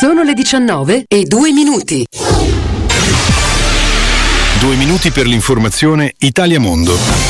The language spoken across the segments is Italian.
Sono le 19:02. 2 minuti per l'informazione Italia Mondo.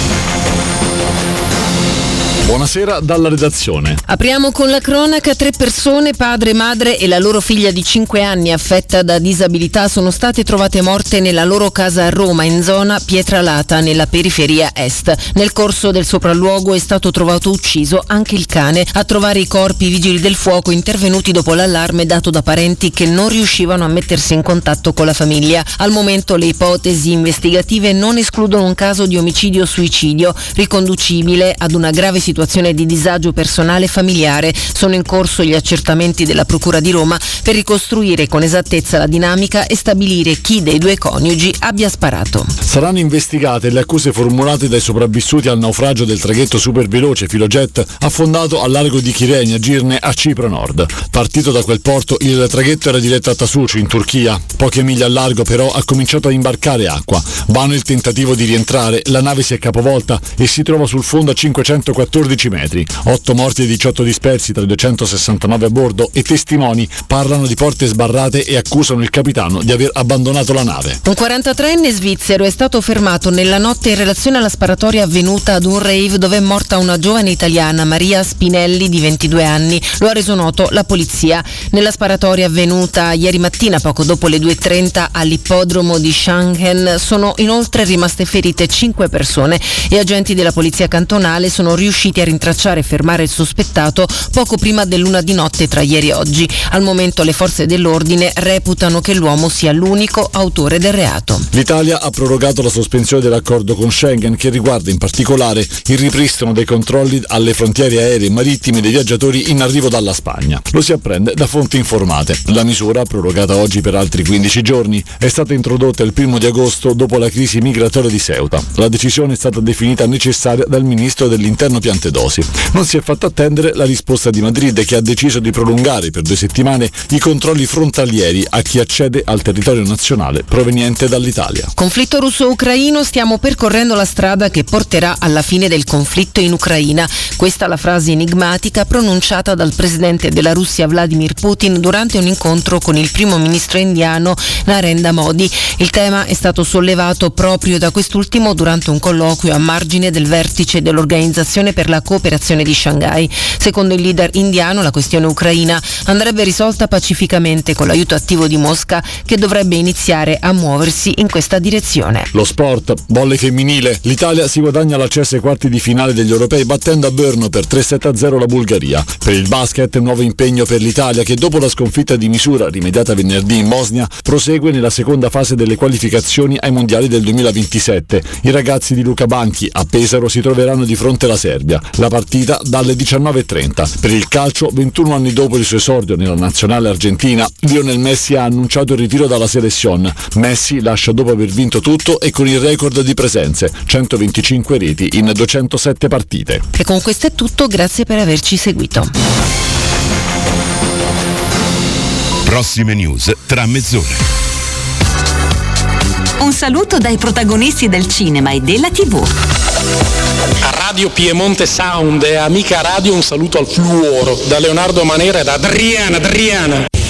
Buonasera dalla redazione. Apriamo con la cronaca. 3 persone, padre, madre e la loro figlia di 5 anni affetta da disabilità, sono state trovate morte nella loro casa a Roma, in zona Pietralata, nella periferia est. Nel corso del sopralluogo è stato trovato ucciso anche il cane. A trovare i corpi i vigili del fuoco, intervenuti dopo l'allarme dato da parenti che non riuscivano a mettersi in contatto con la famiglia. Al momento le ipotesi investigative non escludono un caso di omicidio-suicidio riconducibile ad una grave situazione di disagio personale e familiare. Sono in corso gli accertamenti della Procura di Roma per ricostruire con esattezza la dinamica e stabilire chi dei 2 coniugi abbia sparato. Saranno investigate le accuse formulate dai sopravvissuti al naufragio del traghetto superveloce Filojet affondato al largo di Kyrenia, Girne, a Cipro Nord. Partito da quel porto, il traghetto era diretto a Tasuci, in Turchia. Poche miglia al largo però ha cominciato a imbarcare acqua. Vano il tentativo di rientrare, la nave si è capovolta e si trova sul fondo a 514 metri. 8 morti e 18 dispersi tra i 269 a bordo, e testimoni parlano di porte sbarrate e accusano il capitano di aver abbandonato la nave. Un 43enne svizzero è stato fermato nella notte in relazione alla sparatoria avvenuta ad un rave dove è morta una giovane italiana, Maria Spinelli, di 22 anni. Lo ha reso noto la polizia. Nella sparatoria avvenuta ieri mattina poco dopo le 2:30 all'ippodromo di Schengen sono inoltre rimaste ferite 5 persone e agenti della polizia cantonale sono riusciti a rintracciare e fermare il sospettato poco prima dell'1 di notte tra ieri e oggi. Al momento le forze dell'ordine reputano che l'uomo sia l'unico autore del reato. L'Italia ha prorogato la sospensione dell'accordo con Schengen, che riguarda in particolare il ripristino dei controlli alle frontiere aeree e marittime dei viaggiatori in arrivo dalla Spagna. Lo si apprende da fonti informate. La misura, prorogata oggi per altri 15 giorni, è stata introdotta il 1 di agosto dopo la crisi migratoria di Ceuta. La decisione è stata definita necessaria dal ministro dell'Interno Piantedosi. Non si è fatta attendere la risposta di Madrid, che ha deciso di prolungare per 2 settimane i controlli frontalieri a chi accede al territorio nazionale proveniente dall'Italia. Conflitto russo-ucraino, stiamo percorrendo la strada che porterà alla fine del conflitto in Ucraina. Questa è la frase enigmatica pronunciata dal presidente della Russia Vladimir Putin durante un incontro con il primo ministro indiano Narendra Modi. Il tema è stato sollevato proprio da quest'ultimo durante un colloquio a margine del vertice dell'Organizzazione per la cooperazione di Shanghai. Secondo il leader indiano, la questione ucraina andrebbe risolta pacificamente con l'aiuto attivo di Mosca, che dovrebbe iniziare a muoversi in questa direzione. Lo sport, volley femminile. L'Italia si guadagna l'accesso ai quarti di finale degli europei battendo a Brno per 3-7-0 la Bulgaria. Per il basket, nuovo impegno per l'Italia, che dopo la sconfitta di misura rimediata venerdì in Bosnia prosegue nella seconda fase delle qualificazioni ai mondiali del 2027. I ragazzi di Luca Banchi a Pesaro si troveranno di fronte alla Serbia. La partita dalle 19:30. Per il calcio, 21 anni dopo il suo esordio nella nazionale argentina, Lionel Messi ha annunciato il ritiro dalla selezione. Messi lascia dopo aver vinto tutto e con il record di presenze, 125 reti in 207 partite. E con questo è tutto, grazie per averci seguito. Prossime news tra mezz'ora. Un saluto dai protagonisti del cinema e della TV. A Radio Piemonte Sound e Amica Radio un saluto al fluoro da Leonardo Manera e da Adriana.